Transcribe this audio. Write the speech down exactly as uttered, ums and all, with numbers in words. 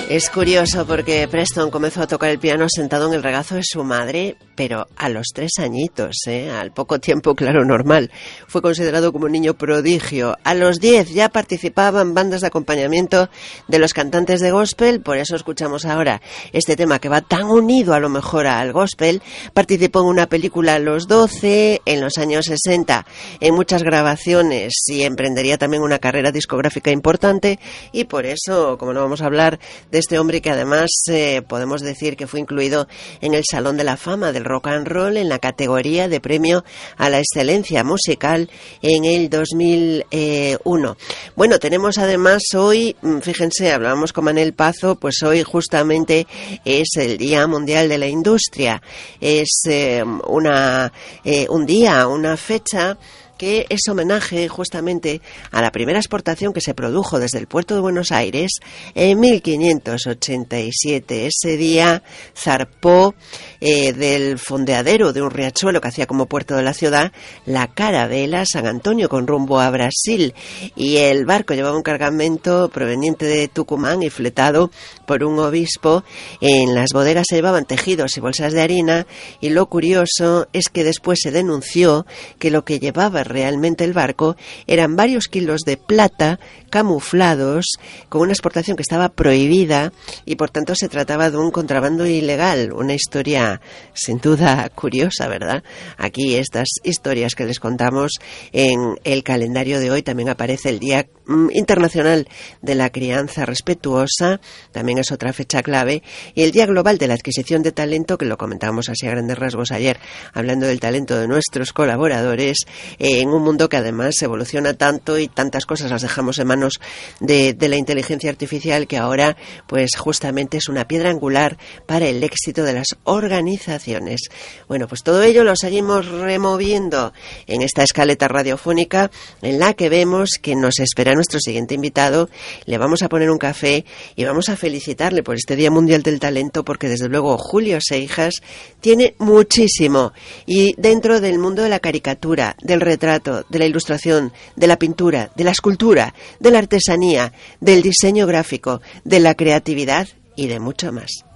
Es curioso porque Preston comenzó a tocar el piano sentado en el regazo de su madre, pero a los tres añitos, ¿eh? Al poco tiempo, claro, normal. Fue considerado como un niño prodigio. A los diez ya participaba en bandas de acompañamiento de los cantantes de gospel, por eso escuchamos ahora este tema que va tan unido a lo mejor al gospel. Participó en una película a los doce, en los años sesenta, en muchas grabaciones y emprendería también una carrera discográfica importante, y por eso, como no vamos a hablar de este hombre que además eh, podemos decir que fue incluido en el Salón de la Fama del Rock and Roll en la categoría de premio a la excelencia musical en el dos mil uno. Bueno, tenemos además hoy, fíjense, hablábamos con Manel Pazo, pues hoy justamente es el Día Mundial de la Industria. Es eh, una eh, un día, una fecha que es homenaje justamente a la primera exportación que se produjo desde el puerto de Buenos Aires en mil quinientos ochenta y siete. Ese día zarpó eh, del fondeadero de un riachuelo que hacía como puerto de la ciudad la carabela San Antonio con rumbo a Brasil, y el barco llevaba un cargamento proveniente de Tucumán y fletado por un obispo. En las bodegas se llevaban tejidos y bolsas de harina, y lo curioso es que después se denunció que lo que llevaba realmente el barco eran varios kilos de plata camuflados con una exportación que estaba prohibida, y por tanto se trataba de un contrabando ilegal. Una historia sin duda curiosa, ¿verdad? Aquí estas historias que les contamos en el calendario de hoy. También aparece el Día Internacional de la Crianza Respetuosa, también es otra fecha clave, y el Día Global de la Adquisición de Talento, que lo comentábamos así a grandes rasgos ayer, hablando del talento de nuestros colaboradores, eh, en un mundo que además evoluciona tanto y tantas cosas las dejamos en manos de, de la inteligencia artificial, que ahora pues justamente es una piedra angular para el éxito de las organizaciones. Bueno, pues todo ello lo seguimos removiendo en esta escaleta radiofónica en la que vemos que nos espera nuestro siguiente invitado. Le vamos a poner un café y vamos a felicitarle por este Día Mundial del Talento, porque desde luego Julio Seijas tiene muchísimo, y dentro del mundo de la caricatura, del retrato, de la ilustración, de la pintura, de la escultura, de la artesanía, del diseño gráfico, de la creatividad y de mucho más.